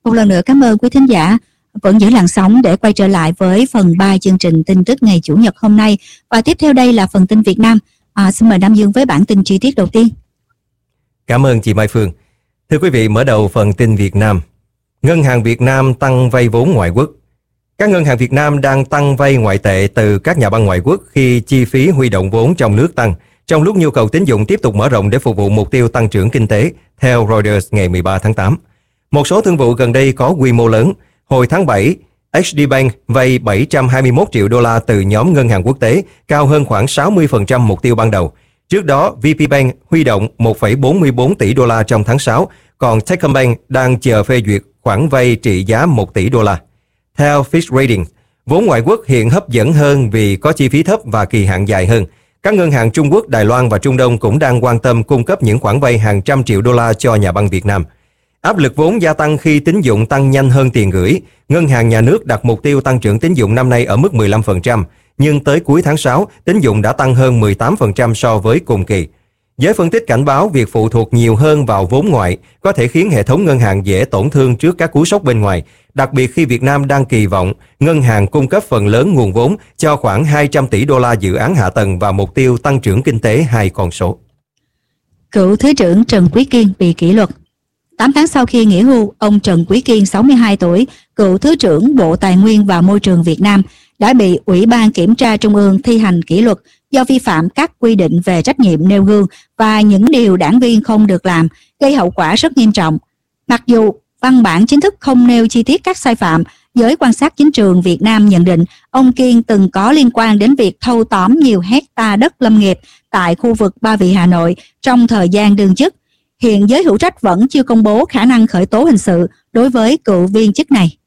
Một lần nữa cảm ơn quý thính giả vẫn giữ làn sóng để quay trở lại với phần 3 chương trình tin tức ngày Chủ nhật hôm nay. Và tiếp theo đây là phần tin Việt Nam. Xin mời Nam Dương với bản tin chi tiết đầu tiên. Cảm ơn chị Mai Phương. Thưa quý vị, mở đầu phần tin Việt Nam. Ngân hàng Việt Nam tăng vay vốn ngoại quốc. Các ngân hàng Việt Nam đang tăng vay ngoại tệ từ các nhà băng ngoại quốc khi chi phí huy động vốn trong nước tăng, trong lúc nhu cầu tín dụng tiếp tục mở rộng để phục vụ mục tiêu tăng trưởng kinh tế, theo Reuters ngày 13 tháng 8. Một số thương vụ gần đây có quy mô lớn. Hồi tháng 7, HD Bank vay 721 triệu đô la từ nhóm ngân hàng quốc tế, cao hơn khoảng 60% mục tiêu ban đầu. Trước đó, VP Bank huy động 1,44 tỷ đô la trong tháng 6, còn Techcombank đang chờ phê duyệt khoản vay trị giá 1 tỷ đô la. Theo Fitch Ratings, vốn ngoại quốc hiện hấp dẫn hơn vì có chi phí thấp và kỳ hạn dài hơn. Các ngân hàng Trung Quốc, Đài Loan và Trung Đông cũng đang quan tâm cung cấp những khoản vay hàng trăm triệu đô la cho nhà băng Việt Nam. Áp lực vốn gia tăng khi tín dụng tăng nhanh hơn tiền gửi. Ngân hàng Nhà nước đặt mục tiêu tăng trưởng tín dụng năm nay ở mức 15%, nhưng tới cuối tháng 6, tín dụng đã tăng hơn 18% so với cùng kỳ. Giới phân tích cảnh báo việc phụ thuộc nhiều hơn vào vốn ngoại có thể khiến hệ thống ngân hàng dễ tổn thương trước các cú sốc bên ngoài, đặc biệt khi Việt Nam đang kỳ vọng ngân hàng cung cấp phần lớn nguồn vốn cho khoảng 200 tỷ đô la dự án hạ tầng và mục tiêu tăng trưởng kinh tế 2 con số. Cựu Thứ trưởng Trần Quý Kiên bị kỷ luật. 8 tháng sau khi nghỉ hưu, ông Trần Quý Kiên, 62 tuổi, cựu Thứ trưởng Bộ Tài nguyên và Môi trường Việt Nam, đã bị Ủy ban Kiểm tra Trung ương thi hành kỷ luật do vi phạm các quy định về trách nhiệm nêu gương và những điều đảng viên không được làm, gây hậu quả rất nghiêm trọng. Mặc dù văn bản chính thức không nêu chi tiết các sai phạm, giới quan sát chính trường Việt Nam nhận định ông Kiên từng có liên quan đến việc thâu tóm nhiều hecta đất lâm nghiệp tại khu vực Ba Vì, Hà Nội trong thời gian đương chức. Hiện giới hữu trách vẫn chưa công bố khả năng khởi tố hình sự đối với cựu viên chức này.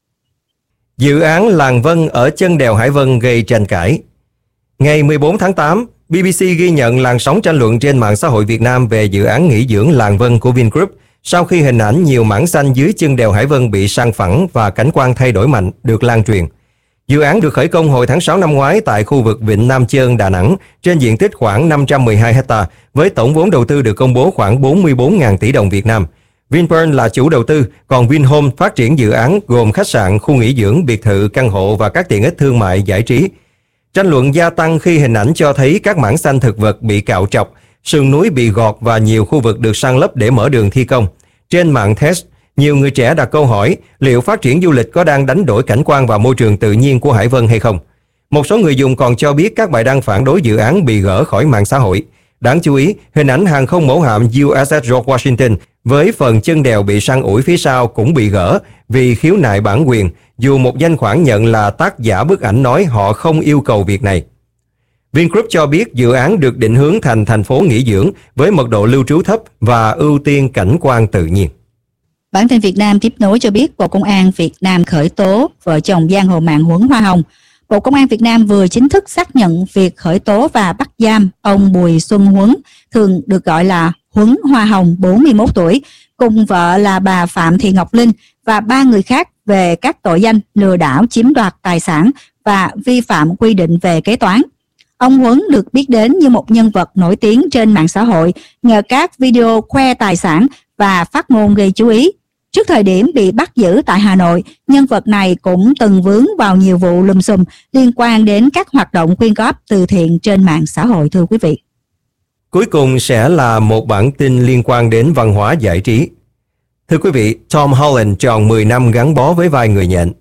Dự án Làng Vân ở chân đèo Hải Vân gây tranh cãi. Ngày 14 tháng 8, BBC ghi nhận làn sóng tranh luận trên mạng xã hội Việt Nam về dự án nghỉ dưỡng Làng Vân của Vingroup sau khi hình ảnh nhiều mảng xanh dưới chân đèo Hải Vân bị san phẳng và cảnh quan thay đổi mạnh được lan truyền. Dự án được khởi công hồi tháng 6 năm ngoái tại khu vực Vịnh Nam Chơn, Đà Nẵng, trên diện tích khoảng 512 ha, với tổng vốn đầu tư được công bố khoảng 44.000 tỷ đồng Việt Nam. Vinpearl là chủ đầu tư, còn Vinhome phát triển dự án gồm khách sạn, khu nghỉ dưỡng, biệt thự, căn hộ và các tiện ích thương mại giải trí. Tranh luận gia tăng khi hình ảnh cho thấy các mảng xanh thực vật bị cạo trọc, sườn núi bị gọt và nhiều khu vực được san lấp để mở đường thi công. Trên mạng Test, nhiều người trẻ đặt câu hỏi liệu phát triển du lịch có đang đánh đổi cảnh quan và môi trường tự nhiên của Hải Vân hay không. Một số người dùng còn cho biết các bài đăng phản đối dự án bị gỡ khỏi mạng xã hội. Đáng chú ý, hình ảnh hàng không mẫu hạm USS George Washington với phần chân đèo bị săn ủi phía sau cũng bị gỡ vì khiếu nại bản quyền, dù một danh khoản nhận là tác giả bức ảnh nói họ không yêu cầu việc này. Vingroup cho biết dự án được định hướng thành thành phố nghỉ dưỡng với mật độ lưu trú thấp và ưu tiên cảnh quan tự nhiên. Bản tin Việt Nam tiếp nối cho biết Bộ Công an Việt Nam khởi tố vợ chồng giang hồ mạng Huấn Hoa Hồng. Bộ Công an Việt Nam vừa chính thức xác nhận việc khởi tố và bắt giam ông Bùi Xuân Huấn, thường được gọi là Huấn Hoa Hồng, 41 tuổi, cùng vợ là bà Phạm Thị Ngọc Linh và 3 người khác về các tội danh lừa đảo chiếm đoạt tài sản và vi phạm quy định về kế toán. Ông Huấn được biết đến như một nhân vật nổi tiếng trên mạng xã hội nhờ các video khoe tài sản và phát ngôn gây chú ý. Trước thời điểm bị bắt giữ tại Hà Nội, nhân vật này cũng từng vướng vào nhiều vụ lùm xùm liên quan đến các hoạt động quyên góp từ thiện trên mạng xã hội, thưa quý vị. Cuối cùng sẽ là một bản tin liên quan đến văn hóa giải trí. Thưa quý vị, Tom Holland tròn 10 năm gắn bó với vai người nhện.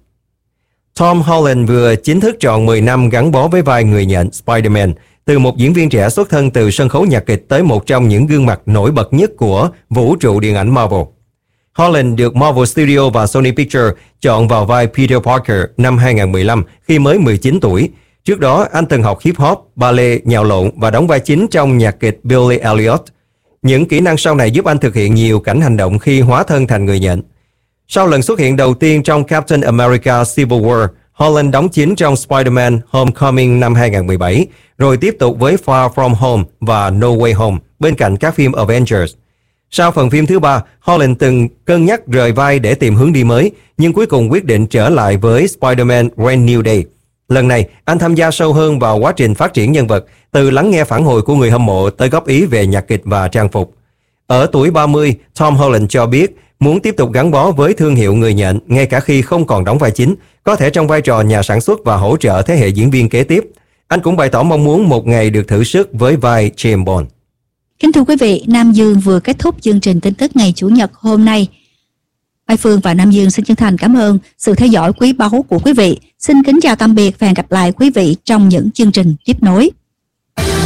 Tom Holland vừa chính thức tròn 10 năm gắn bó với vai người nhện Spider-Man, từ một diễn viên trẻ xuất thân từ sân khấu nhạc kịch tới một trong những gương mặt nổi bật nhất của vũ trụ điện ảnh Marvel. Holland được Marvel Studios và Sony Pictures chọn vào vai Peter Parker năm 2015 khi mới 19 tuổi. Trước đó, anh từng học hip hop, ballet, nhào lộn và đóng vai chính trong nhạc kịch Billy Elliot. Những kỹ năng sau này giúp anh thực hiện nhiều cảnh hành động khi hóa thân thành người nhện. Sau lần xuất hiện đầu tiên trong Captain America Civil War, Holland đóng chính trong Spider-Man Homecoming năm 2017, rồi tiếp tục với Far From Home và No Way Home bên cạnh các phim Avengers. Sau phần phim thứ 3, Holland từng cân nhắc rời vai để tìm hướng đi mới, nhưng cuối cùng quyết định trở lại với Spider-Man Brand New Day. Lần này, anh tham gia sâu hơn vào quá trình phát triển nhân vật, từ lắng nghe phản hồi của người hâm mộ tới góp ý về nhạc kịch và trang phục. Ở tuổi 30, Tom Holland cho biết muốn tiếp tục gắn bó với thương hiệu người nhện ngay cả khi không còn đóng vai chính, có thể trong vai trò nhà sản xuất và hỗ trợ thế hệ diễn viên kế tiếp. Anh cũng bày tỏ mong muốn một ngày được thử sức với vai James Bond. Kính thưa quý vị, Nam Dương vừa kết thúc chương trình tin tức ngày Chủ nhật hôm nay. Mai Phương và Nam Dương xin chân thành cảm ơn sự theo dõi quý báu của quý vị. Xin kính chào tạm biệt và hẹn gặp lại quý vị trong những chương trình tiếp nối.